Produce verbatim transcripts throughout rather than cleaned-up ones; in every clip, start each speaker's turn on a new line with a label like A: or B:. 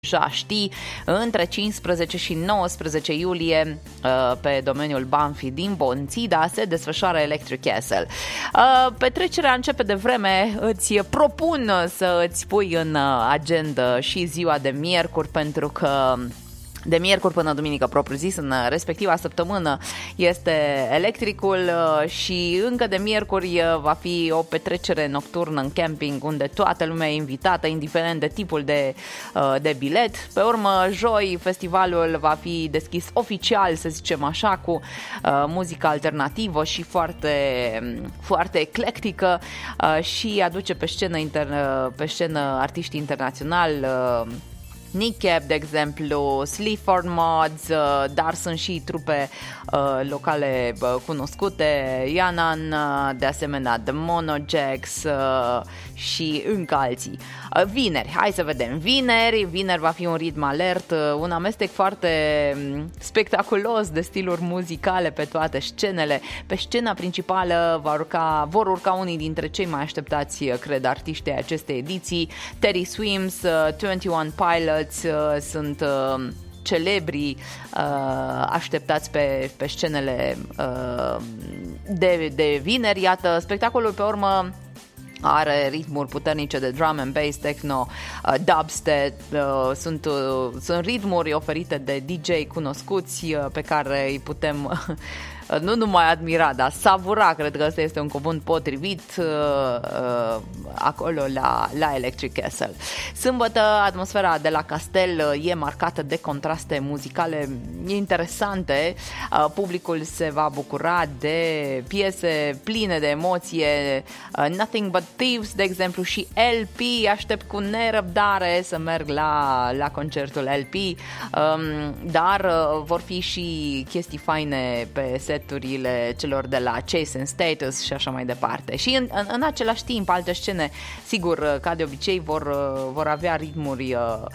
A: deja știi, între cincisprezece și nouăsprezece iulie pe domeniul Banfi din Bonțida se desfășoară Electric Castle. Petrecerea începe de vreme, îți propun să îți pui în agenda și ziua de miercuri, pentru că de miercuri până duminică propriu zis, în respectiva săptămână este Electricul și încă de miercuri va fi o petrecere nocturnă în camping unde toată lumea e invitată, indiferent de tipul de, de bilet. Pe urmă, joi, festivalul va fi deschis oficial, să zicem așa, cu uh, muzică alternativă și foarte, foarte eclectică uh, și aduce pe scenă, inter, pe scenă artiști internaționali, uh, Nick Cave, de exemplu, Sleaford Mods, dar sunt și trupe uh, locale uh, cunoscute, Yanan, uh, de asemenea The Monojacks uh, și încă alții. Uh, vineri, hai să vedem. Vineri, vineri va fi un ritm alert, uh, un amestec foarte spectaculos de stiluri muzicale pe toate scenele. Pe scena principală va urca, vor urca unii dintre cei mai așteptați, cred, artiștii acestei ediții. Teddy Swims, uh, douăzeci și unu Pilots, sunt uh, celebri uh, așteptați pe, pe scenele uh, de, de vineri. Iată, spectacolul pe urmă are ritmuri puternice de drum and bass, techno, uh, dubstep, uh, sunt, uh, sunt ritmuri oferite de D J cunoscuți uh, pe care îi putem uh, nu numai admira, dar savura, cred că ăsta este un cuvânt potrivit uh, uh, acolo la, la Electric Castle. Sâmbătă, atmosfera de la castel e marcată de contraste muzicale interesante. Uh, publicul se va bucura de piese pline de emoție, uh, Nothing But Thieves, de exemplu, și L P. Aștept cu nerăbdare să merg la, la concertul L P, um, dar uh, vor fi și chestii faine pe set celor de la Chase and Status și așa mai departe. Și în, în, în același timp, alte scene, sigur, ca de obicei, vor, vor avea ritmuri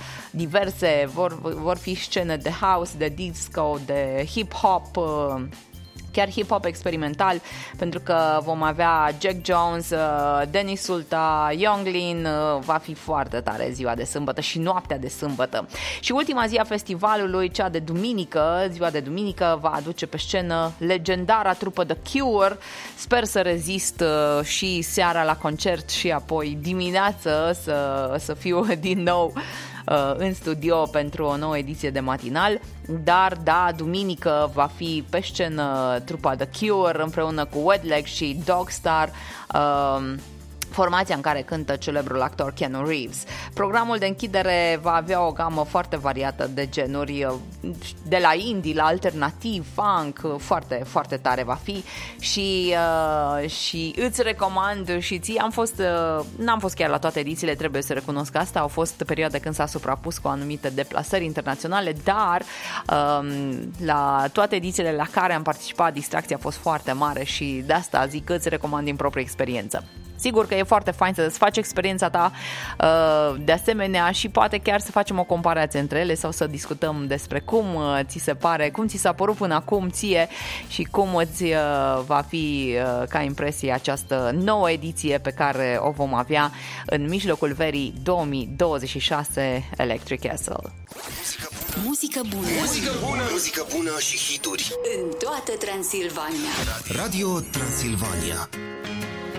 A: diverse, vor, vor fi scene de house, de disco, de hip-hop, chiar hip-hop experimental, pentru că vom avea Jack Jones, Dennis Sulta, Younglin. Va fi foarte tare ziua de sâmbătă și noaptea de sâmbătă. Și ultima zi a festivalului, cea de duminică, ziua de duminică, va aduce pe scenă legendara trupă The Cure. Sper să rezist și seara la concert și apoi dimineață să, să fiu din nou în studio pentru o nouă ediție de matinal. Dar da, duminică va fi pe scenă trupa The Cure împreună cu Wet Leg și Dogstar, uh, formația în care cântă celebrul actor Keanu Reeves. Programul de închidere va avea o gamă foarte variată de genuri, de la indie la alternativ, funk, foarte, foarte tare va fi și, uh, și îți recomand și ție, am fost, uh, n-am fost chiar la toate edițiile, trebuie să recunosc că asta, au fost perioade când s-a suprapus cu anumite deplasări internaționale, dar uh, la toate edițiile la care am participat, distracția a fost foarte mare și de asta zic că îți recomand din proprie experiență. Sigur că e foarte fain să-ți faci experiența ta de asemenea și poate chiar să facem o comparație între ele sau să discutăm despre cum ți se pare, cum ți s-a părut până acum ție și cum îți va fi ca impresie această nouă ediție pe care o vom avea în mijlocul verii două mii douăzeci și șase Electric Castle.
B: Muzică bună.
C: Muzică bună. Muzică bună și hituri
B: în toată Transilvania.
C: Radio Transilvania.